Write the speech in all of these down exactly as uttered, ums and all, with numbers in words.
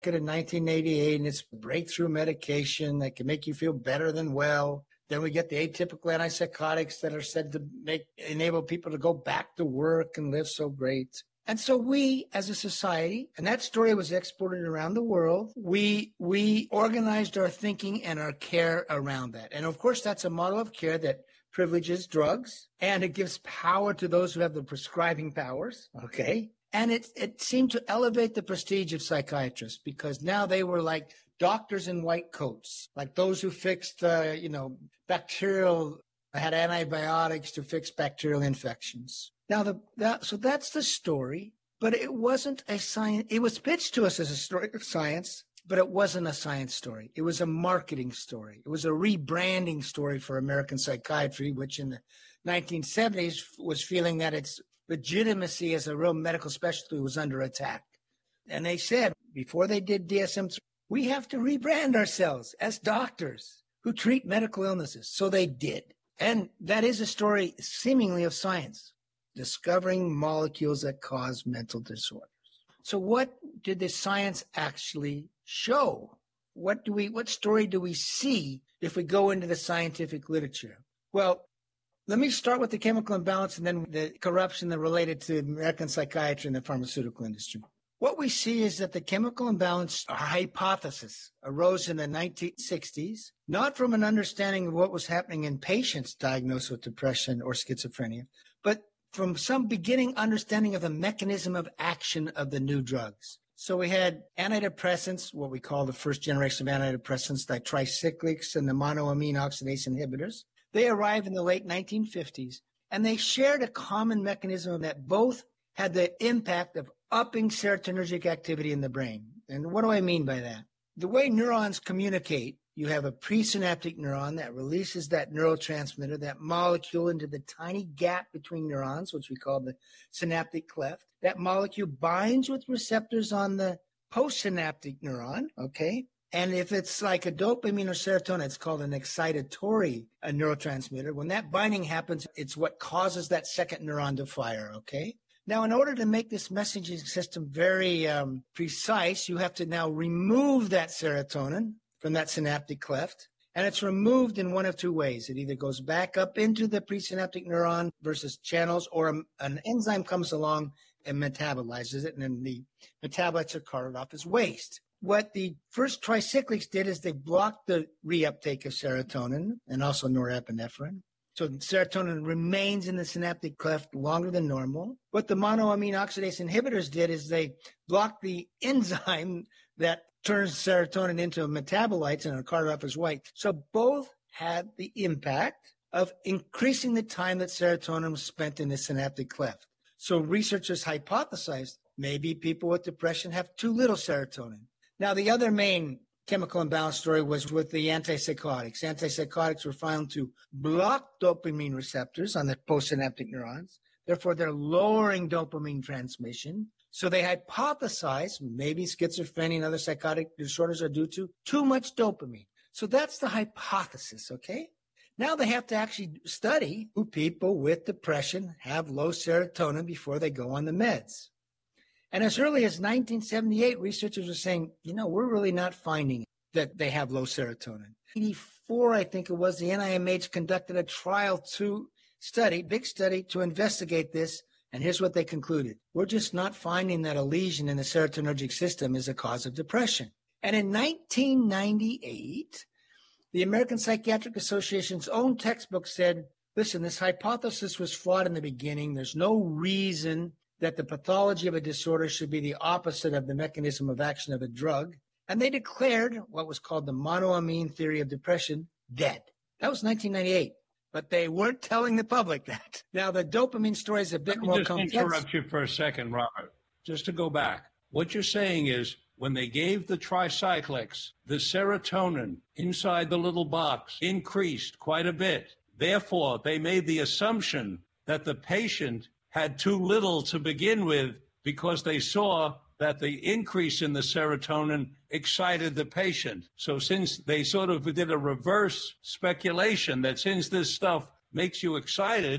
in nineteen eighty-eight, and it's breakthrough medication that can make you feel better than well. Then we get the atypical antipsychotics that are said to make enable people to go back to work and live so great. And so we, as a society, and that story was exported around the world, we we organized our thinking and our care around that. And of course, that's a model of care that privileges drugs, and it gives power to those who have the prescribing powers, okay? And it it seemed to elevate the prestige of psychiatrists because now they were like doctors in white coats, like those who fixed, uh, you know, bacterial, had antibiotics to fix bacterial infections. Now, the that, so that's the story, but it wasn't a science. It was pitched to us as a story of science, but it wasn't a science story. It was a marketing story. It was a rebranding story for American psychiatry, which in the nineteen seventies was feeling that its legitimacy as a real medical specialty was under attack. And they said, before they did D S M three, we have to rebrand ourselves as doctors who treat medical illnesses. So they did. And that is a story seemingly of science, discovering molecules that cause mental disorders. So what did the science actually show? What do we, what story do we see if we go into the scientific literature? Well, let me start with the chemical imbalance and then the corruption that related to American psychiatry and the pharmaceutical industry. What we see is that the chemical imbalance hypothesis arose in the nineteen sixties, not from an understanding of what was happening in patients diagnosed with depression or schizophrenia, but from some beginning understanding of the mechanism of action of the new drugs. So we had antidepressants, what we call the first generation of antidepressants, the tricyclics and the monoamine oxidase inhibitors. They arrived in the late nineteen fifties, and they shared a common mechanism that both had the impact of upping serotonergic activity in the brain. And what do I mean by that? The way neurons communicate, you have a presynaptic neuron that releases that neurotransmitter, that molecule into the tiny gap between neurons, which we call the synaptic cleft. That molecule binds with receptors on the postsynaptic neuron, okay? And if it's like a dopamine or serotonin, it's called an excitatory a neurotransmitter. When that binding happens, it's what causes that second neuron to fire, okay? Now, in order to make this messaging system very um, precise, you have to now remove that serotonin from that synaptic cleft. And it's removed in one of two ways. It either goes back up into the presynaptic neuron versus channels, or a, an enzyme comes along and metabolizes it, and then the metabolites are carted off as waste. What the first tricyclics did is they blocked the reuptake of serotonin and also norepinephrine. So serotonin remains in the synaptic cleft longer than normal. What the monoamine oxidase inhibitors did is they blocked the enzyme that turns serotonin into metabolites and are carted off as white. So both had the impact of increasing the time that serotonin was spent in the synaptic cleft. So researchers hypothesized maybe people with depression have too little serotonin. Now, the other main chemical imbalance story was with the antipsychotics. Antipsychotics were found to block dopamine receptors on the postsynaptic neurons. Therefore, they're lowering dopamine transmission. So they hypothesized maybe schizophrenia and other psychotic disorders are due to too much dopamine. So that's the hypothesis, okay? Now they have to actually study who people with depression have low serotonin before they go on the meds. And as early as nineteen seventy-eight, researchers were saying, you know, we're really not finding that they have low serotonin. eighty-four, I think it was, the N I M H conducted a trial to study, big study, to investigate this. And here's what they concluded. We're just not finding that a lesion in the serotonergic system is a cause of depression. And in nineteen ninety-eight, the American Psychiatric Association's own textbook said, listen, this hypothesis was flawed in the beginning. There's no reason that the pathology of a disorder should be the opposite of the mechanism of action of a drug. And they declared what was called the monoamine theory of depression dead. That was nineteen ninety-eight. But they weren't telling the public that. Now, the dopamine story is a bit Let me more just complex. interrupt you for a second, Robert. Just to go back. What you're saying is when they gave the tricyclics, the serotonin inside the little box increased quite a bit. Therefore, they made the assumption that the patient had too little to begin with because they saw that the increase in the serotonin excited the patient. So since they sort of did a reverse speculation that since this stuff makes you excited,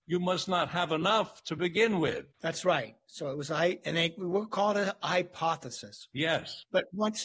you must not have enough to begin with. That's right. So it was a, and they, we'll call it a hypothesis. Yes. But once